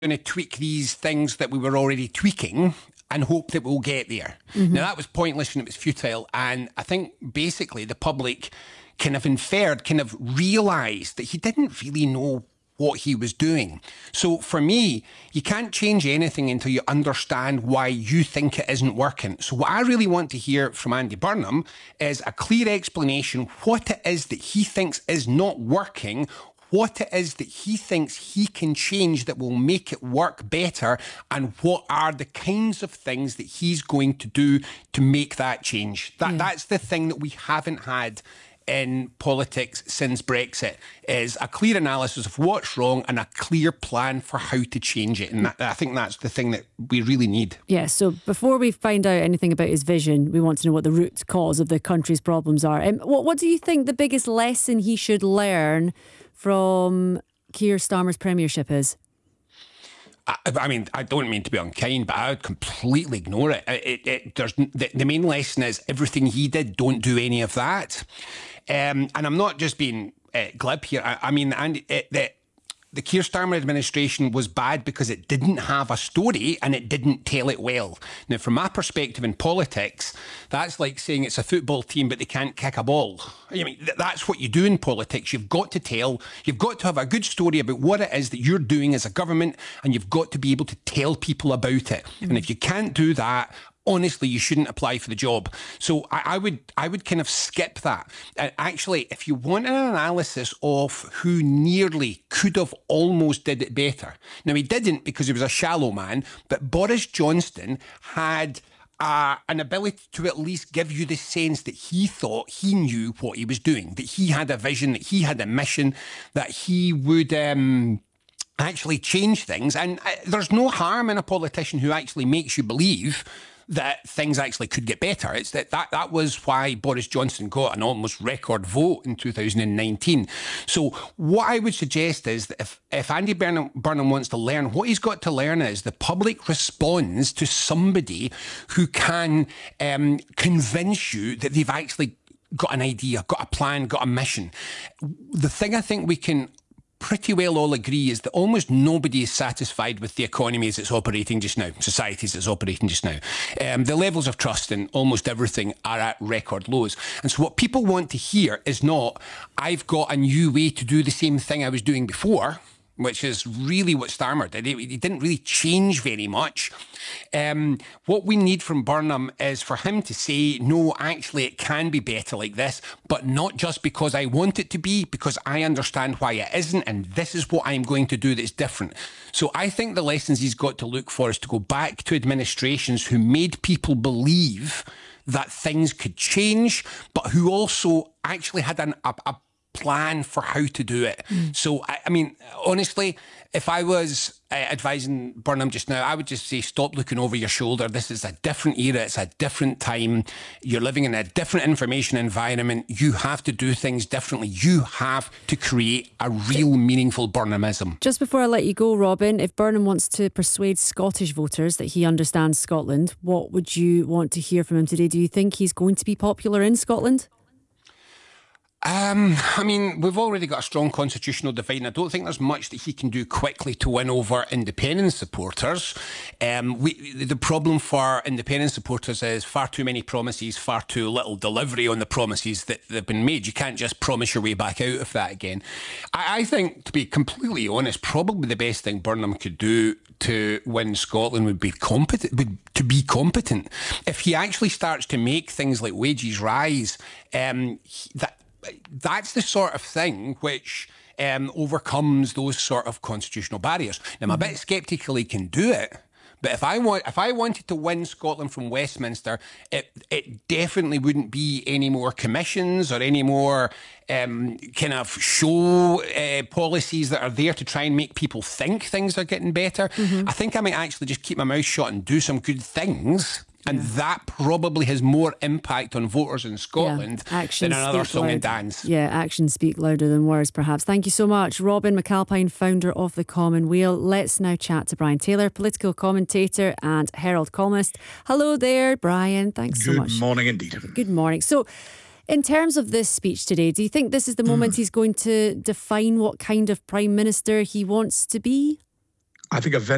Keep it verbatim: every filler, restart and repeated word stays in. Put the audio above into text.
going to tweak these things that we were already tweaking and hope that we'll get there. Mm-hmm. Now, that was pointless and it was futile. And I think basically the public kind of inferred, kind of realised that he didn't really know what he was doing. So for me, you can't change anything until you understand why you think it isn't working. So what I really want to hear from Andy Burnham is a clear explanation what it is that he thinks is not working, what it is that he thinks he can change that will make it work better, and what are the kinds of things that he's going to do to make that change. That, yeah. That's the thing that we haven't had in politics since Brexit, is a clear analysis of what's wrong and a clear plan for how to change it. And that, I think that's the thing that we really need. Yeah, so before we find out anything about his vision, we want to know what the root cause of the country's problems are. Um, what, what do you think the biggest lesson he should learn from Keir Starmer's premiership is? I, I mean, I don't mean to be unkind, but I would completely ignore it. It, it there's the, the main lesson is everything he did, don't do any of that. Um, and I'm not just being uh, glib here. I, I mean, and it, the, the Keir Starmer administration was bad because it didn't have a story and it didn't tell it well. Now, from my perspective in politics, that's like saying it's a football team but they can't kick a ball. I mean, that's what you do in politics. You've got to tell, you've got to have a good story about what it is that you're doing as a government, and you've got to be able to tell people about it. Mm-hmm. And if you can't do that, honestly, you shouldn't apply for the job. So I, I would I would kind of skip that. And actually, if you want an analysis of who nearly could have almost did it better. Now, he didn't because he was a shallow man, but Boris Johnson had uh, an ability to at least give you the sense that he thought he knew what he was doing, that he had a vision, that he had a mission, that he would Um, actually change things. And uh, there's no harm in a politician who actually makes you believe that things actually could get better. It's that, that that was why Boris Johnson got an almost record vote in two thousand nineteen. So what I would suggest is that if, if Andy Burnham, Burnham wants to learn, what he's got to learn is the public responds to somebody who can um, convince you that they've actually got an idea, got a plan, got a mission. The thing I think we can pretty well all agree is that almost nobody is satisfied with the economy as it's operating just now, society as it's operating just now. Um, the levels of trust in almost everything are at record lows. And so what people want to hear is not, I've got a new way to do the same thing I was doing before, which is really what Starmer did. He, he didn't really change very much. Um, what we need from Burnham is for him to say, no, actually it can be better like this, but not just because I want it to be, because I understand why it isn't, and this is what I'm going to do that's different. So I think the lessons he's got to look for is to go back to administrations who made people believe that things could change, but who also actually had an, a, a plan for how to do it. Mm. So, I, I mean, honestly, if I was uh, advising Burnham just now, I would just say, stop looking over your shoulder. This is a different era. It's a different time. You're living in a different information environment. You have to do things differently. You have to create a real meaningful Burnhamism. Just before I let you go, Robin, if Burnham wants to persuade Scottish voters that he understands Scotland, what would you want to hear from him today? Do you think he's going to be popular in Scotland? Um, I mean, we've already got a strong constitutional divide, and I don't think there's much that he can do quickly to win over independent supporters. Um, we, the problem for independent supporters is far too many promises, far too little delivery on the promises that have been made. You can't just promise your way back out of that again. I, I think, to be completely honest, probably the best thing Burnham could do to win Scotland would be competent, would to be competent. If he actually starts to make things like wages rise, um, that. That's the sort of thing which um, overcomes those sort of constitutional barriers. Now, I'm a bit sceptical he can do it, but if I want, if I wanted to win Scotland from Westminster, it it definitely wouldn't be any more commissions or any more um, kind of show uh, policies that are there to try and make people think things are getting better. Mm-hmm. I think I might actually just keep my mouth shut and do some good things. And yeah. that probably has more impact on voters in Scotland yeah. than another song loud. and dance. Yeah, actions speak louder than words, perhaps. Thank you so much, Robin McAlpine, founder of The Commonweal. Let's now chat to Brian Taylor, political commentator and Herald columnist. Hello there, Brian. Thanks Good so much. Good morning indeed. Good morning. So, in terms of this speech today, do you think this is the moment mm. he's going to define what kind of Prime Minister he wants to be? I think a very